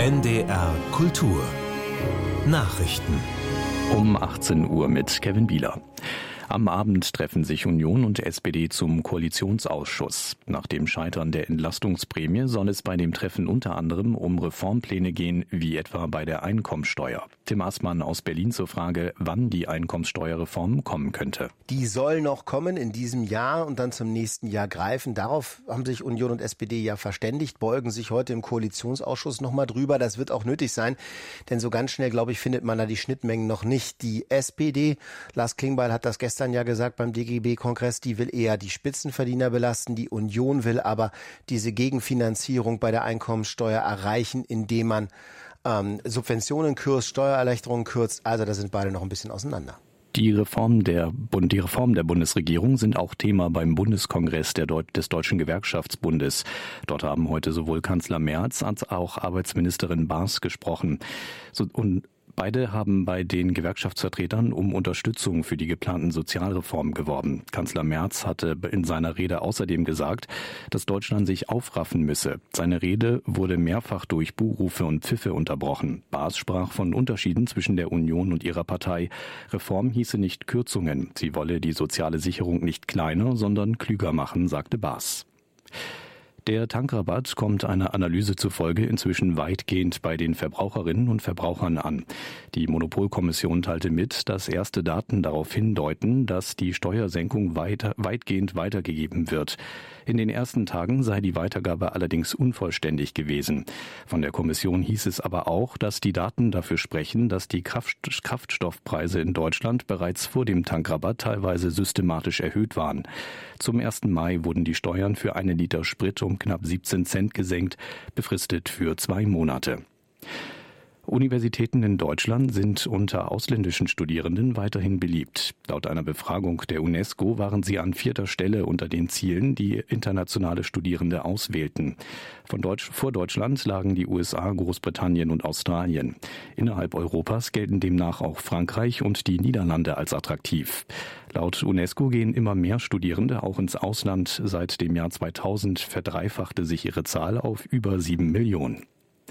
NDR Kultur Nachrichten um 18 Uhr mit Kevin Bieler. Am Abend treffen sich Union und SPD zum Koalitionsausschuss. Nach dem Scheitern der Entlastungsprämie soll es bei dem Treffen unter anderem um Reformpläne gehen, wie etwa bei der Einkommensteuer. Tim Aßmann aus Berlin zur Frage, wann die Einkommensteuerreform kommen könnte. Die soll noch kommen in diesem Jahr und dann zum nächsten Jahr greifen. Darauf haben sich Union und SPD ja verständigt, beugen sich heute im Koalitionsausschuss nochmal drüber. Das wird auch nötig sein, denn so ganz schnell, glaube ich, findet man da die Schnittmengen noch nicht. Die SPD, Lars Klingbeil hat das gestern ja gesagt beim DGB-Kongress, die will eher die Spitzenverdiener belasten. Die Union will aber diese Gegenfinanzierung bei der Einkommensteuer erreichen, indem man Subventionen kürzt, Steuererleichterungen kürzt. Also da sind beide noch ein bisschen auseinander. Die Reformen der Bundesregierung sind auch Thema beim Bundeskongress des Deutschen Gewerkschaftsbundes. Dort haben heute sowohl Kanzler Merz als auch Arbeitsministerin Baas gesprochen. Beide haben bei den Gewerkschaftsvertretern um Unterstützung für die geplanten Sozialreformen geworben. Kanzler Merz hatte in seiner Rede außerdem gesagt, dass Deutschland sich aufraffen müsse. Seine Rede wurde mehrfach durch Buhrufe und Pfiffe unterbrochen. Baas sprach von Unterschieden zwischen der Union und ihrer Partei. Reform hieße nicht Kürzungen. Sie wolle die soziale Sicherung nicht kleiner, sondern klüger machen, sagte Baas. Der Tankrabatt kommt einer Analyse zufolge inzwischen weitgehend bei den Verbraucherinnen und Verbrauchern an. Die Monopolkommission teilte mit, dass erste Daten darauf hindeuten, dass die Steuersenkung weitgehend weitergegeben wird. In den ersten Tagen sei die Weitergabe allerdings unvollständig gewesen. Von der Kommission hieß es aber auch, dass die Daten dafür sprechen, dass die Kraftstoffpreise in Deutschland bereits vor dem Tankrabatt teilweise systematisch erhöht waren. Zum 1. Mai wurden die Steuern für 1 Liter Sprit um knapp 17 Cent gesenkt, befristet für 2 Monate. Universitäten in Deutschland sind unter ausländischen Studierenden weiterhin beliebt. Laut einer Befragung der UNESCO waren sie an 4. Stelle unter den Zielen, die internationale Studierende auswählten. Vor Deutschland lagen die USA, Großbritannien und Australien. Innerhalb Europas gelten demnach auch Frankreich und die Niederlande als attraktiv. Laut UNESCO gehen immer mehr Studierende auch ins Ausland. Seit dem Jahr 2000 verdreifachte sich ihre Zahl auf über 7 Millionen.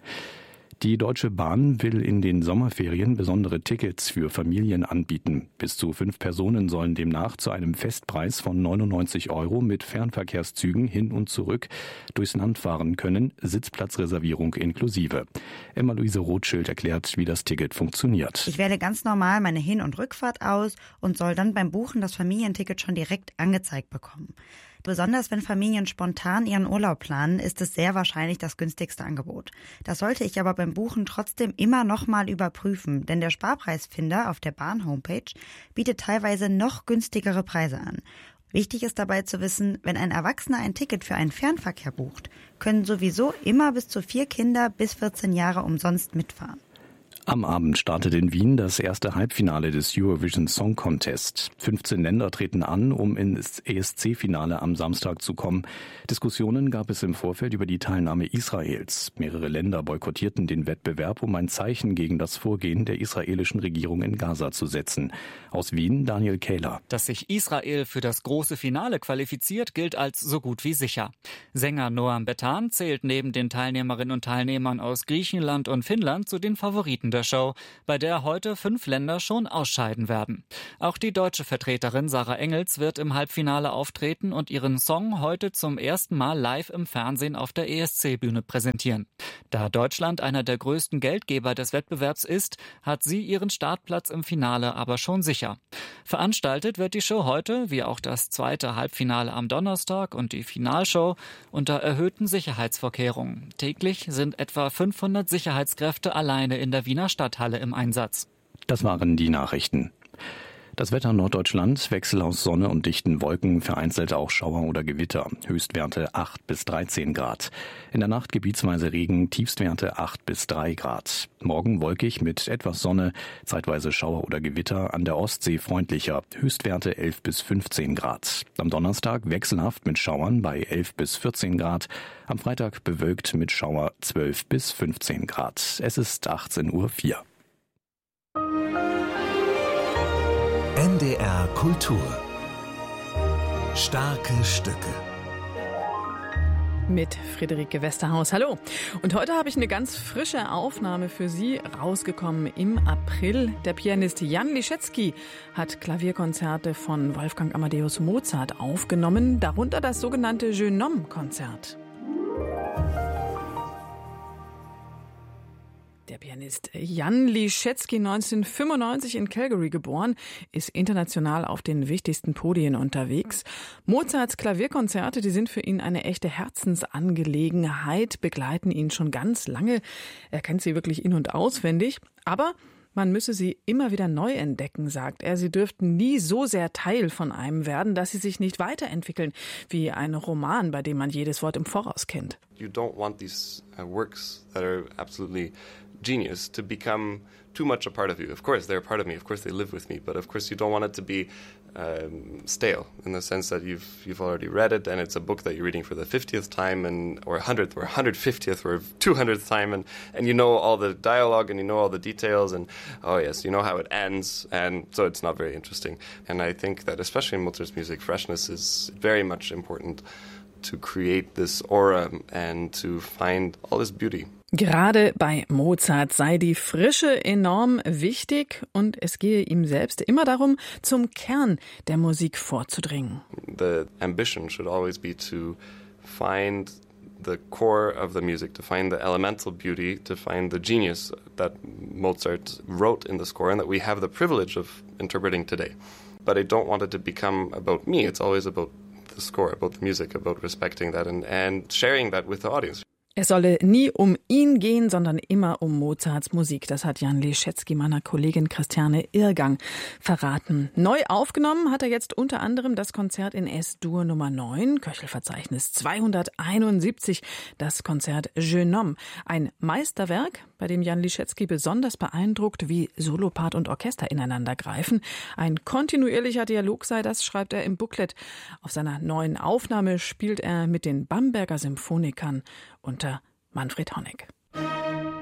Die Deutsche Bahn will in den Sommerferien besondere Tickets für Familien anbieten. Bis zu 5 Personen sollen demnach zu einem Festpreis von 99 € mit Fernverkehrszügen hin und zurück durchs Land fahren können, Sitzplatzreservierung inklusive. Emma-Luise Rothschild erklärt, wie das Ticket funktioniert. Ich wähle ganz normal meine Hin- und Rückfahrt aus und soll dann beim Buchen das Familienticket schon direkt angezeigt bekommen. Besonders wenn Familien spontan ihren Urlaub planen, ist es sehr wahrscheinlich das günstigste Angebot. Das sollte ich aber beim Buchen trotzdem immer noch mal überprüfen, denn der Sparpreisfinder auf der Bahn-Homepage bietet teilweise noch günstigere Preise an. Wichtig ist dabei zu wissen, wenn ein Erwachsener ein Ticket für einen Fernverkehr bucht, können sowieso immer bis zu 4 Kinder bis 14 Jahre umsonst mitfahren. Am Abend startet in Wien das erste Halbfinale des Eurovision Song Contest. 15 Länder treten an, um ins ESC-Finale am Samstag zu kommen. Diskussionen gab es im Vorfeld über die Teilnahme Israels. Mehrere Länder boykottierten den Wettbewerb, um ein Zeichen gegen das Vorgehen der israelischen Regierung in Gaza zu setzen. Aus Wien Daniel Kähler. Dass sich Israel für das große Finale qualifiziert, gilt als so gut wie sicher. Sänger Noam Betan zählt neben den Teilnehmerinnen und Teilnehmern aus Griechenland und Finnland zu den Favoriten der Show, bei der heute 5 Länder schon ausscheiden werden. Auch die deutsche Vertreterin Sarah Engels wird im Halbfinale auftreten und ihren Song heute zum ersten Mal live im Fernsehen auf der ESC-Bühne präsentieren. Da Deutschland einer der größten Geldgeber des Wettbewerbs ist, hat sie ihren Startplatz im Finale aber schon sicher. Veranstaltet wird die Show heute, wie auch das zweite Halbfinale am Donnerstag und die Finalshow, unter erhöhten Sicherheitsvorkehrungen. Täglich sind etwa 500 Sicherheitskräfte alleine in der Wiener Stadthalle im Einsatz. Das waren die Nachrichten. Das Wetter in Norddeutschland, Wechsel aus Sonne und dichten Wolken, vereinzelt auch Schauer oder Gewitter. Höchstwerte 8 bis 13 Grad. In der Nacht gebietsweise Regen, Tiefstwerte 8 bis 3 Grad. Morgen wolkig mit etwas Sonne, zeitweise Schauer oder Gewitter, an der Ostsee freundlicher. Höchstwerte 11 bis 15 Grad. Am Donnerstag wechselhaft mit Schauern bei 11 bis 14 Grad. Am Freitag bewölkt mit Schauer 12 bis 15 Grad. Es ist 18:04 Uhr. NDR Kultur. Starke Stücke. Mit Friederike Westerhaus. Hallo. Und heute habe ich eine ganz frische Aufnahme für Sie, rausgekommen im April. Der Pianist Jan Liszewski hat Klavierkonzerte von Wolfgang Amadeus Mozart aufgenommen, darunter das sogenannte Jeune Homme-Konzert. Der Pianist Jan Liszewski, 1995 in Calgary geboren, ist international auf den wichtigsten Podien unterwegs. Mozarts Klavierkonzerte, die sind für ihn eine echte Herzensangelegenheit, begleiten ihn schon ganz lange. Er kennt sie wirklich in- und auswendig, aber man müsse sie immer wieder neu entdecken, sagt er. Sie dürften nie so sehr Teil von einem werden, dass sie sich nicht weiterentwickeln, wie ein Roman, bei dem man jedes Wort im Voraus kennt. You don't want these works that are absolutely genius to become too much a part of you. Of course, they're a part of me. Of course, they live with me. But of course, you don't want it to be stale in the sense that you've already read it and it's a book that you're reading for the 50th time or 100th or 150th or 200th time and you know all the dialogue and you know all the details and oh yes, you know how it ends, and so it's not very interesting. And I think that especially in Mozart's music, freshness is very much important to create this aura and to find all this beauty. Gerade bei Mozart sei die Frische enorm wichtig und es gehe ihm selbst immer darum, zum Kern der Musik vorzudringen. The ambition should always be to find the core of the music, to find the elemental beauty, to find the genius that Mozart wrote in the score and that we have the privilege of interpreting today. But I don't want it to become about me. It's always about the score, about the music, about respecting that and sharing that with the audience. Es solle nie um ihn gehen, sondern immer um Mozarts Musik. Das hat Jan Liszewski meiner Kollegin Christiane Irrgang verraten. Neu aufgenommen hat er jetzt unter anderem das Konzert in S-Dur Nummer 9, Köchelverzeichnis 271, das Konzert Jeune Homme. Ein Meisterwerk, bei dem Jan Liszewski besonders beeindruckt, wie Solopart und Orchester ineinander greifen. Ein kontinuierlicher Dialog sei das, schreibt er im Booklet. Auf seiner neuen Aufnahme spielt er mit den Bamberger Symphonikern unter Manfred Honeck.